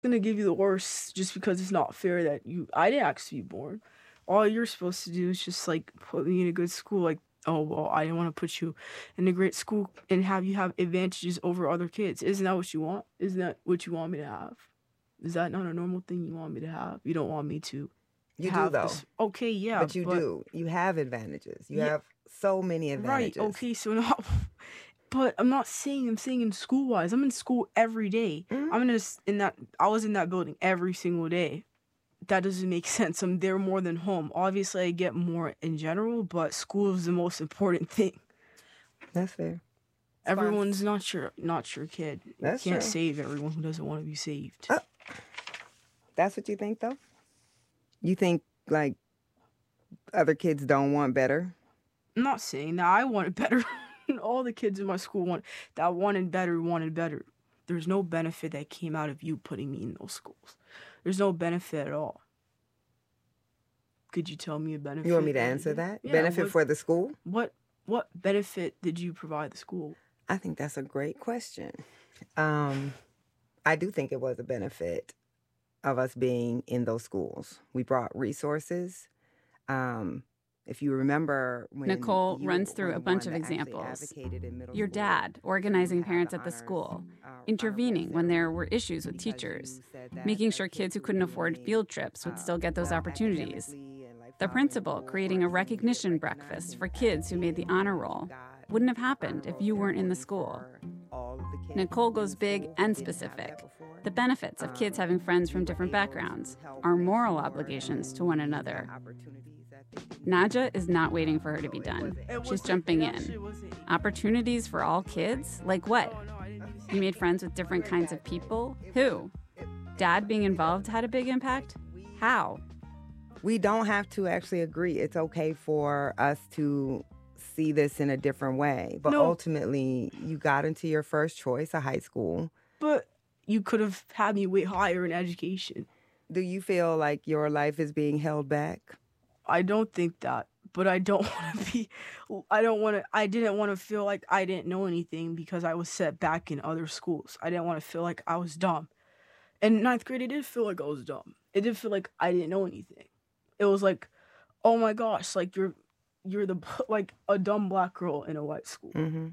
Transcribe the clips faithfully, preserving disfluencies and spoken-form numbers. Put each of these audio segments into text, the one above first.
Gonna give you the worst just because it's not fair that you I didn't ask to be born. All you're supposed to do is just like put me in a good school. Like, oh well, I didn't want to put you in a great school and have you have advantages over other kids. Isn't that what you want? Isn't that what you want me to have? Is that not a normal thing you want me to have? You don't want me to You do, have though. this. Okay, yeah, But you do. You have advantages. You Yeah. have so many Right. advantages. Okay. So now, but I'm not saying I'm saying in school wise. I'm in school every day. Mhm. I'm in this in that. I was in that building every single day. That doesn't make sense. I'm there more than home. Obviously, I get more in general, but school is the most important thing. That's fair. It's Everyone's fine. not your not your kid. You That's can't true. save everyone who doesn't want to be saved. Oh. That's what you think, though? You think, like, other kids don't want better? I'm not saying that. I wanted better. All the kids in my school want that wanted better, wanted better. There's no benefit that came out of you putting me in those schools. There's no benefit at all. Could you tell me a benefit? You want me to that you answer did? that? Yeah, Benefit what, for the school? what what benefit did you provide the school? I think that's a great question. Um, I do think it was a benefit of us being in those schools. We brought resources. Um, if you remember when Nicole you runs were through the a bunch one of that actually examples. advocated in middle Your school, dad you organizing had parents the at the honors, school, uh, honor roll intervening when there were ceremony issues with because teachers, you said that making uh, sure kids who would couldn't afford remain, field trips would uh, still get those well opportunities. academically and, like, The following principal rules creating a and get recognition recognized breakfast and for kids who made the honor roll wouldn't have happened if you weren't in the school. Nicole goes big and specific. The benefits of kids having friends from different backgrounds, our moral obligations to one another. Nadja is not waiting for her to be done. She's jumping in. Opportunities for all kids? Like what? You made friends with different kinds of people? Who? Dad being involved had a big impact? How? We don't have to actually agree. It's okay for us to see this in a different way. But No. ultimately, you got into your first choice, a high school. But you could have had me way higher in education. Do you feel like your life is being held back? I don't think that, but I don't want to be, I don't want to, I didn't want to feel like I didn't know anything because I was set back in other schools. I didn't want to feel like I was dumb. In ninth grade, it did feel like I was dumb. It did feel like I didn't know anything. It was like, oh my gosh, like you're, you're the, like a dumb black girl in a white school. Mm-hmm.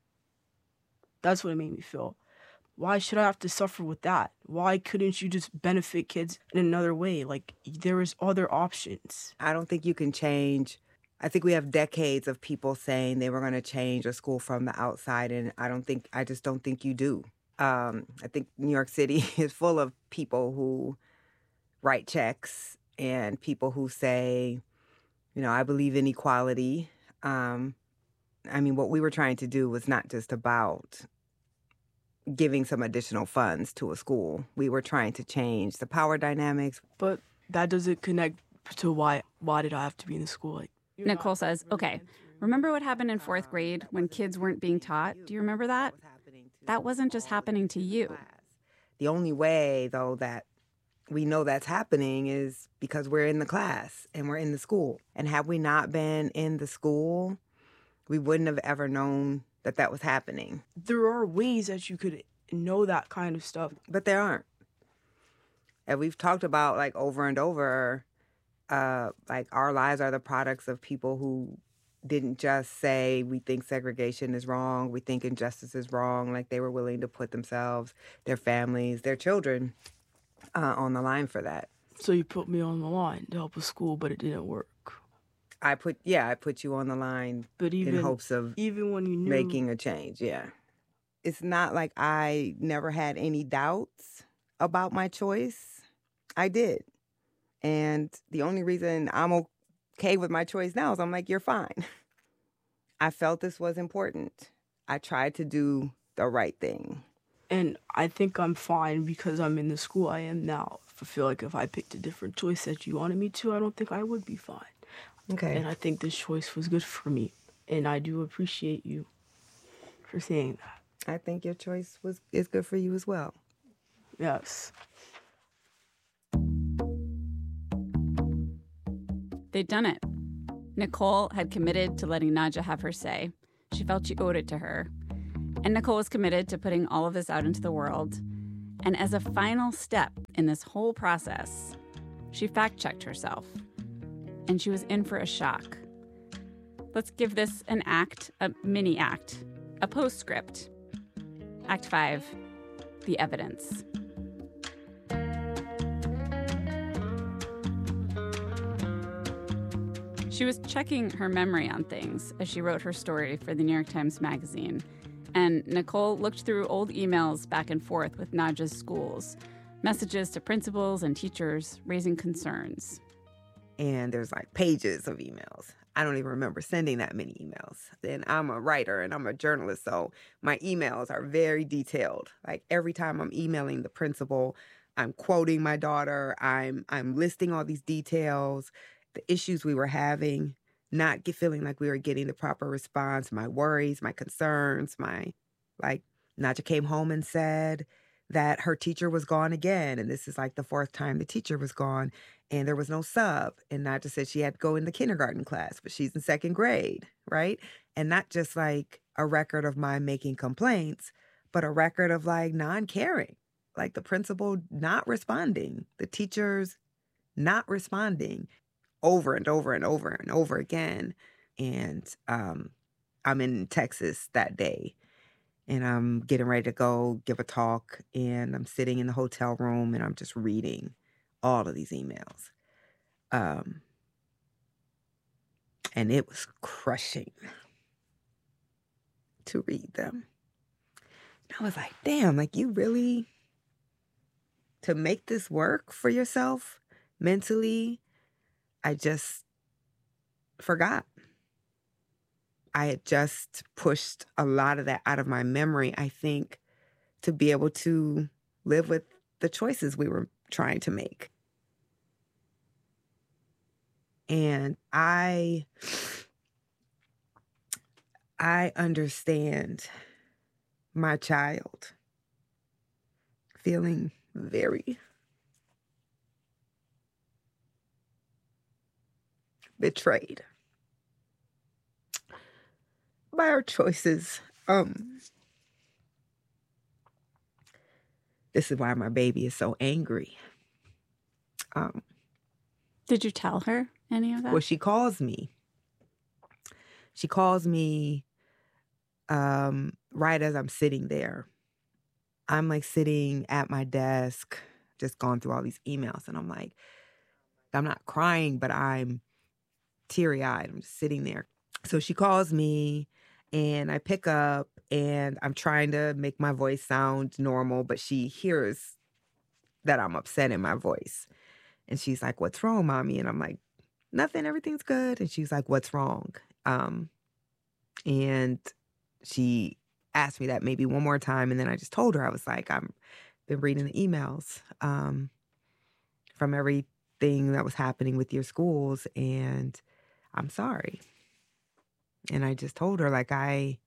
That's what it made me feel. Why should I have to suffer with that? Why couldn't you just benefit kids in another way? Like, there is other options. I don't think you can change. I think we have decades of people saying they were going to change a school from the outside, and I don't think, I just don't think you do. Um, I think New York City is full of people who write checks and people who say, you know, I believe in equality. Um, I mean, what we were trying to do was not just about giving some additional funds to a school. We were trying to change the power dynamics. But that doesn't connect to why why did I have to be in the school? Like, Nicole says, okay, remember what happened in fourth grade when kids weren't being taught? Do you remember that? That wasn't just happening to you. The only way, though, that we know that's happening is because we're in the class and we're in the school. And had we not been in the school, we wouldn't have ever known that that was happening. there are ways that you could know that kind of stuff. But there aren't. And we've talked about, like, over and over, uh, like, our lives are the products of people who didn't just say, we think segregation is wrong, we think injustice is wrong. Like, they were willing to put themselves, their families, their children uh, on the line for that. So you put me on the line to help with school, but it didn't work. I put, yeah, I put you on the line But even in hopes of even when you knew making a change, yeah. It's not like I never had any doubts about my choice. I did. And the only reason I'm okay with my choice now is I'm like, you're fine. I felt this was important. I tried to do the right thing. And I think I'm fine because I'm in the school I am now. I feel like if I picked a different choice that you wanted me to, I don't think I would be fine. Okay. And I think this choice was good for me. And I do appreciate you for saying that. I think your choice was is good for you as well. Yes. They'd done it. Nicole had committed to letting Nadja have her say. She felt she owed it to her. And Nicole was committed to putting all of this out into the world. And as a final step in this whole process, she fact-checked herself. And she was in for a shock. Let's give this an act, a mini act, a postscript. Act five, the evidence. She was checking her memory on things as she wrote her story for the New York Times Magazine. And Nicole looked through old emails back and forth with Nadja's schools, messages to principals and teachers raising concerns. And there's like pages of emails. I don't even remember sending that many emails. And I'm a writer and I'm a journalist, so my emails are very detailed. Like every time I'm emailing the principal, I'm quoting my daughter, I'm I'm listing all these details, the issues we were having, not get, feeling like we were getting the proper response, my worries, my concerns, my, like, Nadja came home and said that her teacher was gone again, and this is like the fourth time the teacher was gone, and there was no sub, and Nadja said she had to go in the kindergarten class, but she's in second grade, right? And not just like a record of my making complaints, but a record of like non-caring, like the principal not responding, the teachers not responding, over and over and over and over again. And um, I'm in Texas that day, and I'm getting ready to go give a talk, and I'm sitting in the hotel room, and I'm just reading all of these emails. Um, and it was crushing to read them. And I was like, damn, like you really, to make this work for yourself mentally, I just forgot. I had just pushed a lot of that out of my memory, I think, to be able to live with the choices we were trying to make. And I, I understand my child feeling very betrayed by our choices. Um, this is why my baby is so angry. Um, Did you tell her any of that? Well, she calls me. She calls me um, right as I'm sitting there. I'm like sitting at my desk, just going through all these emails, and I'm like, I'm not crying, but I'm teary-eyed. I'm just sitting there. So she calls me, and I pick up, and I'm trying to make my voice sound normal, but she hears that I'm upset in my voice. And she's like, "What's wrong, Mommy?" And I'm like, "Nothing, everything's good." And she's like, "What's wrong?" Um, and she asked me that maybe one more time, and then I just told her, I was like, I've been reading the emails um, from everything that was happening with your schools, and I'm sorry. And I just told her, like, I,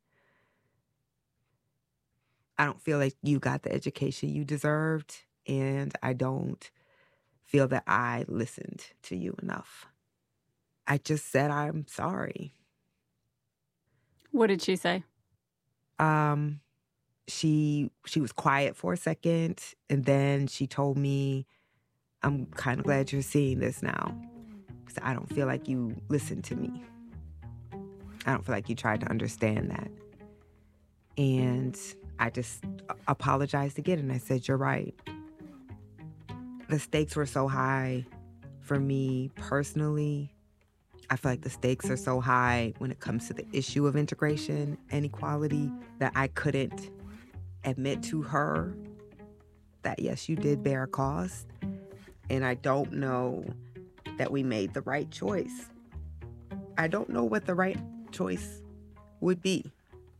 I don't feel like you got the education you deserved, and I don't feel that I listened to you enough. I just said, I'm sorry. What did she say? Um, she she was quiet for a second, and then she told me, "I'm kind of glad you're seeing this now, because I don't feel like you listened to me. I don't feel like you tried to understand that." And I just apologized again, and I said, "You're right. The stakes were so high for me personally. I feel like the stakes are so high when it comes to the issue of integration and equality that I couldn't admit to her that, yes, you did bear a cost. And I don't know that we made the right choice. I don't know what the right choice would be."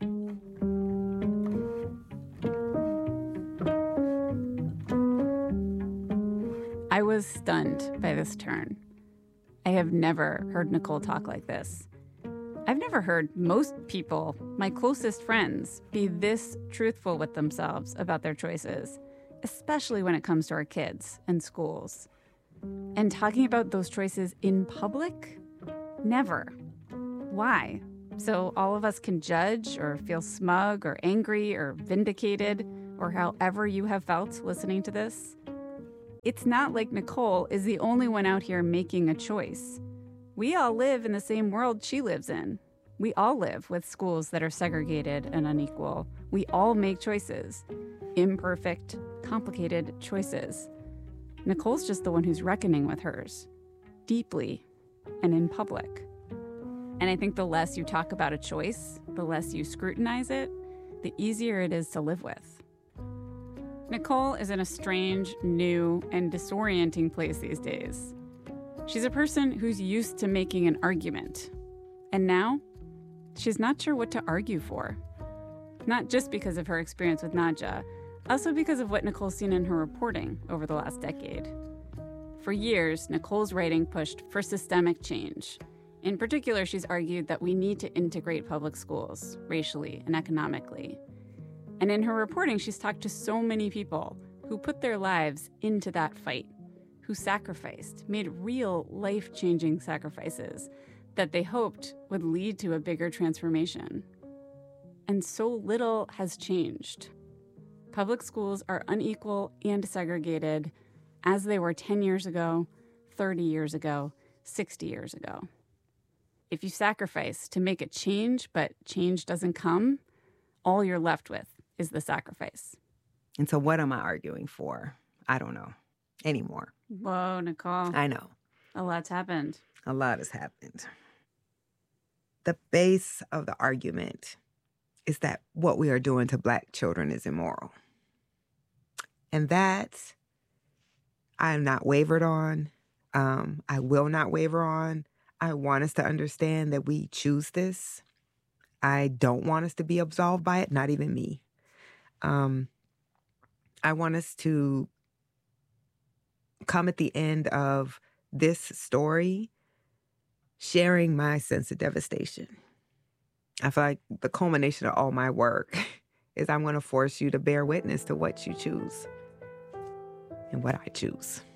I was stunned by this turn. I have never heard Nicole talk like this. I've never heard most people, my closest friends, be this truthful with themselves about their choices, especially when it comes to our kids and schools. And talking about those choices in public? Never. Why? So all of us can judge or feel smug or angry or vindicated or however you have felt listening to this, it's not like Nicole is the only one out here making a choice. We all live in the same world she lives in. We all live with schools that are segregated and unequal. We all make choices. Imperfect, complicated choices. Nicole's just the one who's reckoning with hers. Deeply and in public. And I think the less you talk about a choice, the less you scrutinize it, the easier it is to live with. Nicole is in a strange, new, and disorienting place these days. She's a person who's used to making an argument. And now, she's not sure what to argue for. Not just because of her experience with Nadja, also because of what Nicole's seen in her reporting over the last decade. For years, Nicole's writing pushed for systemic change. In particular, she's argued that we need to integrate public schools, racially and economically. And in her reporting, she's talked to so many people who put their lives into that fight, who sacrificed, made real life-changing sacrifices that they hoped would lead to a bigger transformation. And so little has changed. Public schools are unequal and segregated as they were ten years ago, thirty years ago, sixty years ago. If you sacrifice to make a change, but change doesn't come, all you're left with is the sacrifice. And so what am I arguing for? I don't know anymore. Whoa, Nicole. I know. A lot's happened. A lot has happened. The base of the argument is that what we are doing to Black children is immoral. And that I am not wavered on. Um, I will not waver on. I want us to understand that we choose this. I don't want us to be absolved by it, not even me. Um, I want us to come at the end of this story sharing my sense of devastation. I feel like the culmination of all my work is I'm going to force you to bear witness to what you choose and what I choose.